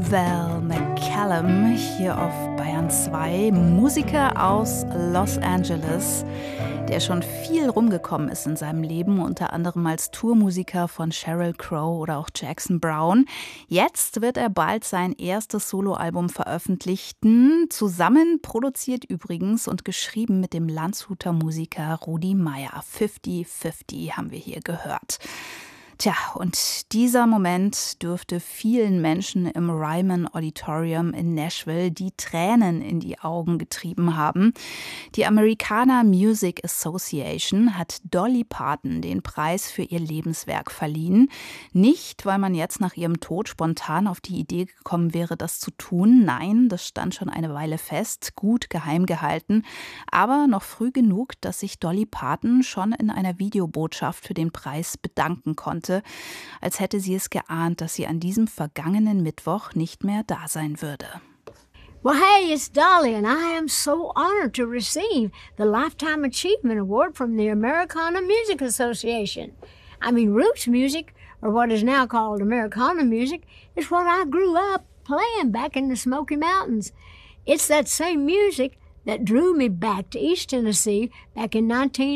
Val McCallum hier auf Bayern 2, Musiker aus Los Angeles, der schon viel rumgekommen ist in seinem Leben, unter anderem als Tourmusiker von Sheryl Crow oder auch Jackson Browne. Jetzt wird er bald sein erstes Soloalbum veröffentlichen, zusammen produziert übrigens und geschrieben mit dem Landshuter Musiker Rudi Meier. 50-50 haben wir hier gehört. Tja, und dieser Moment dürfte vielen Menschen im Ryman Auditorium in Nashville die Tränen in die Augen getrieben haben. Die Americana Music Association hat Dolly Parton den Preis für ihr Lebenswerk verliehen. Nicht, weil man jetzt nach ihrem Tod spontan auf die Idee gekommen wäre, das zu tun. Nein, das stand schon eine Weile fest, gut geheim gehalten. Aber noch früh genug, dass sich Dolly Parton schon in einer Videobotschaft für den Preis bedanken konnte, als hätte sie es geahnt, dass sie an diesem vergangenen Mittwoch nicht mehr da sein würde. Well, hey, it's Dolly, and I am so honored to receive the Lifetime Achievement Award from the Americana Music Association. I mean, roots music, or what is now called Americana music, is what I grew up playing back in the Smoky Mountains. It's that same music that drew me back to East Tennessee back in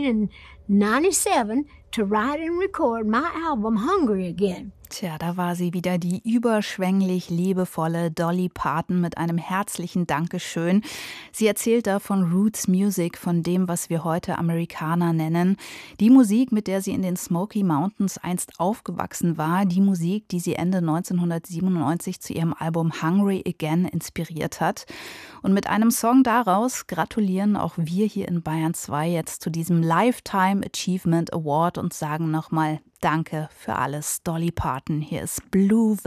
1997 to write and record my album Hungry Again. Tja, da war sie wieder, die überschwänglich liebevolle Dolly Parton mit einem herzlichen Dankeschön. Sie erzählt da von Roots Music, von dem, was wir heute Americana nennen. Die Musik, mit der sie in den Smoky Mountains einst aufgewachsen war. Die Musik, die sie Ende 1997 zu ihrem Album Hungry Again inspiriert hat. Und mit einem Song daraus gratulieren auch wir hier in Bayern 2 jetzt zu diesem Lifetime Achievement Award und sagen nochmal Danke für alles, Dolly Parton. Hier ist Blue